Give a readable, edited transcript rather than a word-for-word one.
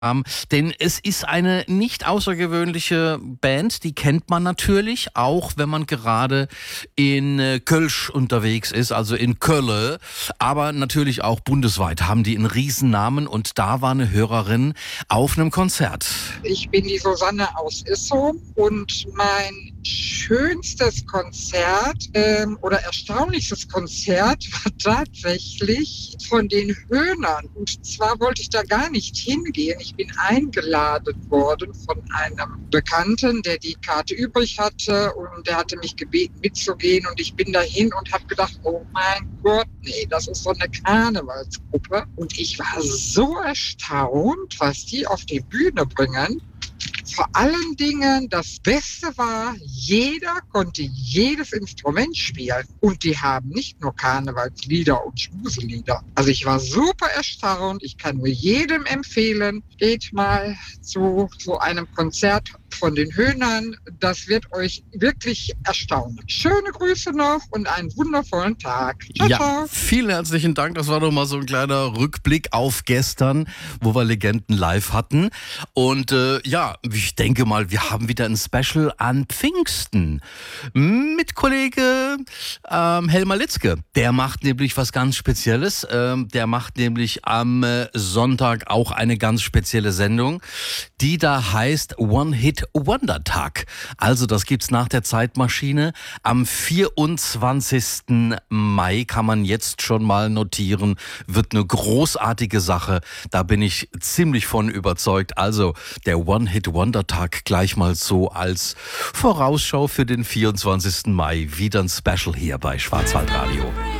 Denn es ist eine nicht außergewöhnliche Band, die kennt man natürlich, auch wenn man gerade in Kölsch unterwegs ist, also in Kölle, aber natürlich auch bundesweit haben die einen Riesennamen und da war eine Hörerin auf einem Konzert. Ich bin die Susanne aus Issow und mein schönstes Konzert oder erstaunlichstes Konzert war tatsächlich von den Höhnern. Und zwar wollte ich da gar nicht hingehen. Ich bin eingeladen worden von einem Bekannten, der die Karte übrig hatte und der hatte mich gebeten mitzugehen und ich bin dahin und habe gedacht, oh mein Gott, nee, das ist so eine Karnevalsgruppe. Und ich war so erstaunt, was die auf die Bühne bringen. Vor allen Dingen, das Beste war, jeder konnte jedes Instrument spielen. Und die haben nicht nur Karnevalslieder und Schmuselieder. Also ich war super erstaunt. Ich kann nur jedem empfehlen, geht mal zu so einem Konzert von den Höhnern. Das wird euch wirklich erstaunen. Schöne Grüße noch und einen wundervollen Tag. Ciao, ciao. Vielen herzlichen Dank. Das war doch mal so ein kleiner Rückblick auf gestern, wo wir Legenden live hatten. Und ich denke mal, wir haben wieder ein Special an Pfingsten mit Kollege Helmer Litzke. Der macht nämlich was ganz Spezielles. Der macht nämlich am Sonntag auch eine ganz spezielle Sendung, die da heißt One-Hit-Wonder-Tag. Also das gibt's nach der Zeitmaschine. Am 24. Mai kann man jetzt schon mal notieren, wird eine großartige Sache. Da bin ich ziemlich von überzeugt. Also der One-Hit-Wonder-Tag gleich mal so als Vorausschau für den 24. Mai. Wieder ein Special hier bei Schwarzwaldradio.